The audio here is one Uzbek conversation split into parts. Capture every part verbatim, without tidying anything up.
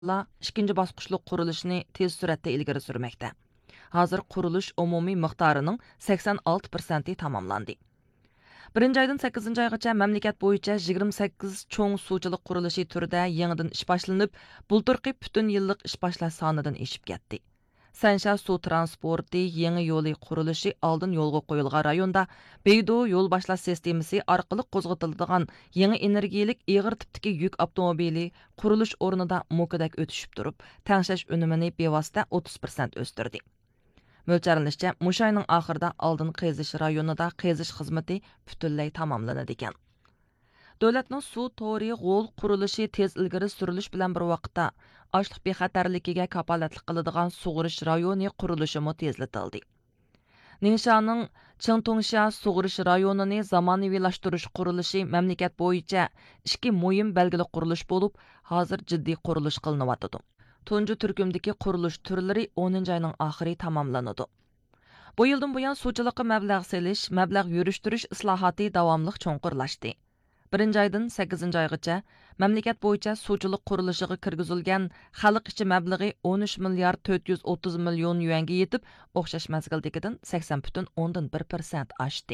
ikkinchi bosqichlik qurilishni tez suratda ilgari surmoqda. Hozir qurilish umumiy miqdorining sakson olti prosenti tamomlandi. birinchi oydan sakkizinchi oygacha mamlakat bo'yicha yigirma sakkiz cho'ng suvchilik qurilishi turida yangidan ish boshlanib, bulturqi butun yillik ish boshlash sonidan eshib ketdi. Sansha suv transporti yangi yo'li qurilishi oldin yo'lga qo'yilgan rayonda Beydu yo'l boshlash sistemasi orqali qo'zg'atiladigan yangi energiyalik ig'ir tipdagi yuk avtomobili qurilish o'rnida mo'kadak o'tishib turib, tangshash unumini bevosita o'ttiz prosent o'stirdi. Mo'ljallanishcha, mush oyning oxirida oldin qazish rayonida qazish xizmati butunlay tamomlanadi ekan. Davlatning suv to'ri g'o'l qurilishi tez ilgari surilish bilan bir vaqtda ochliq bexatarligiga kapolatlik qiladigan sug'urish rayoni qurilishi tezlatildi. Ningxaning Chingtongsha sug'urish rayonini zamonaviylashtirish qurilishi mamlakat bo'yicha ikki muhim belgili qurilish bo'lib, hozir jiddiy qurilish qilinayotdi. Tunji turkumdagi qurilish turlari o'ninchi oyning oxiri tamomlanadi. Bu yildan buyon suvchilikqa mablag' selish, mablag' yurishtirish islohoti davomli cho'nqurlashdi. birinchi oydan sakkizinchi oygacha mamlakat bo'yicha suvchilik qurilishiga kirgizilgan xalq ichi mablag'i o'n uch milliard to'rt yuz o'ttiz million yuanga yetib, o'xshash mazgildagidan sakson butun o'ndan bir prosent oshdi.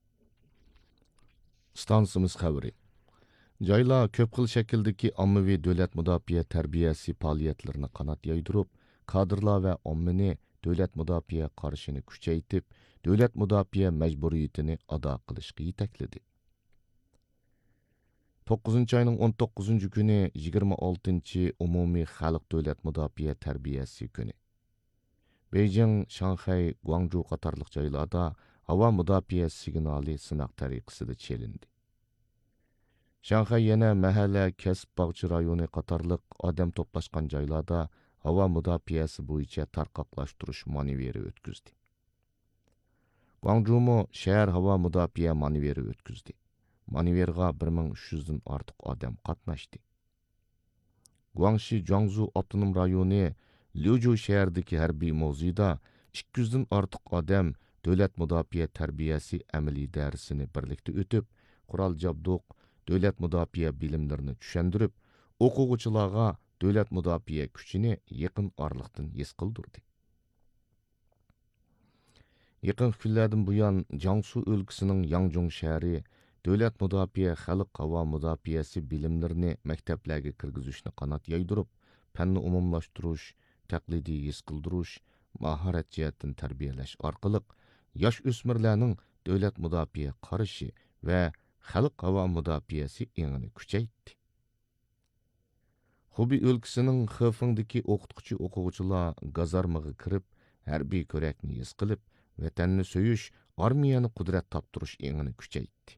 Stansimiz xabari. Joylar ko'p xil shakldagi ommaviy davlat mudofaa tarbiyasi faoliyatlarini qanot yaydirib, kadrlar va ommani davlat mudofaa qarshini kuchaytirib, davlat mudofaa majburiyatini ado qilishga yetakladi. to'qqizinchi oyning o'n to'qqizinchi kuni yigirma oltinchi umumiy xalq davlat mudofaa tarbiyasi kuni. Beijing, Shanxay, Guangzhou qatorliq joylarda havo mudofaa signali sinoq tariqasida chelindi. Shanxay yana mahalla, kasb bog'chi rayoni qatorliq odam to'plashgan joylarda havo mudofaasi bo'yicha tarqoqlashtirish manevri o'tkazdi. Guangzhou mo shahar havo mudofaa manevri o'tkazdi. Manevrga bir ming uch yuzdan ortiq odam qatnashdi. Guangxi Jiangsu avtonom rayoni Liuzhou shahridagi harbiy mavzuda ikki yuzdan ortiq odam davlat mudofaa tarbiyasi amaliy darsini birlikda o'tib, qurol jabduq, davlat mudofaa bilimlarini tushundirib, o'quvchilarga davlat mudofaa kuchini yaqin orliqdan his qildirdi. Yaqin kunlardan buyon Jiangsu o'lkasining Yangjong shahri davlat mudofaa xalq havo mudofaasi bilimlarini maktablarga kirgizishni qanot yaydirib, fanni umumlashtirish, taqlidiy his qildirish, mahorat jihatdan tarbiyalash orqali yosh o'smirlarning davlat mudofaa qarashi va xalq havo mudofaasi engini kuchaytdi. Xubi o'lkasining Xifengdagi o'qituvchi o'quvchilar gazarmaga kirib, harbiy ko'rakni his qilib, vatanni so'yish, armiyani qudrat toptirish engini kuchaytdi.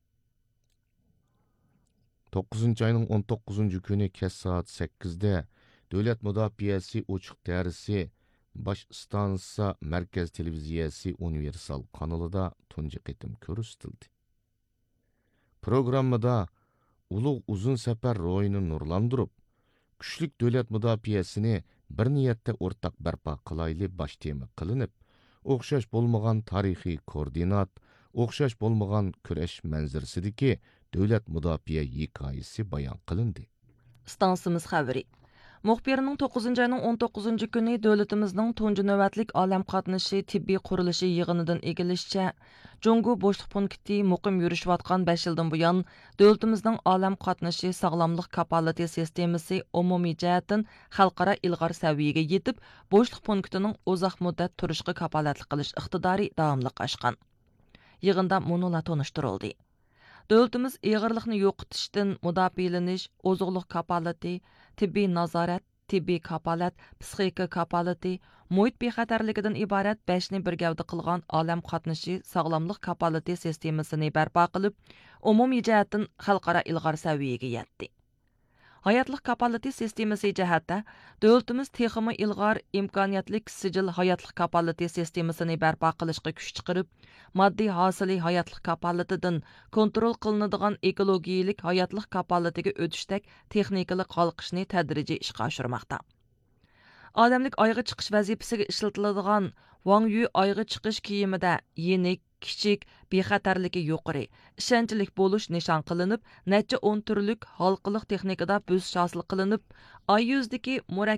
to'qqizinchi oyning o'n to'qqizinchi kuni kech soat sakkizda davlat mudofaasi ochiq darsi bosh stansiya markaz televiziyasi universal kanalida tunji qitim ko'rsatildi. Programmada ulug' uzun safar ro'yini nurlandirib, kuchlik davlat mudofaasini bir niyatda o'rtaq barpo qilayli bosh tema qilinib, o'xshash bo'lmagan tarixiy koordinat, o'xshash bo'lmagan kurash manzarasidagi davlat mudofaa hikoyasi bayon qilindi. Stansimiz xabari. Muxbirning to'qqizinchi oyning o'n to'qqizinchi kuni davlatimizning tunji navbatlik olam qatnashi tibbiy qurilishi yig'inidan egilishicha, Jungu bo'shliq punkti muqim yurishayotgan besh yildan buyon davlatimizning olam qatnashi sog'lomlik kapolati sistemasi umumiy jihatdan xalqaro ilg'or saviyaga yetib, bo'shliq punktining uzoq muddat turishga kapolatlik qilish iqtidori davomli oshgan. Yig'inda munola tonishtirildi. Davlatimiz ig'irlikni yo'qotishdan mudofialanish, ozuqlik kapolati, tibbiy nazorat, tibbiy kapolat, psixika kapolati, muhit bexatarligidan iborat beshni bir gavda qilgan olam qatnashi sog'lomlik kapolati sistemasini barpo qilib, umumiy jihatdan xalqaro ilg'or saviyaga yetdi. Hayotlik kapolati sistemasi jihatda davlatimiz texmi ilg'or imkoniyatli sijil hayotlik kapolati sistemasini barpo qilishga kuch chiqarib, moddiy hosili hayotlik kapolatidan kontrol qilinadigan ekologiyalik hayotlik kapolatiga o'tishdek texnikalik qalqishni tadrijiy ishga oshirmoqda. Odamlik oyga chiqish vazifasiga ishlatiladigan Wang Yu ayga chiqish kiyimida yenik, kichik, bexatarligi yuqori, ishonchlik bo'lish nishon qilinib, necha o'n turlik halqiliq texnikada bo'sish hosil qilinib, ay yuzidagi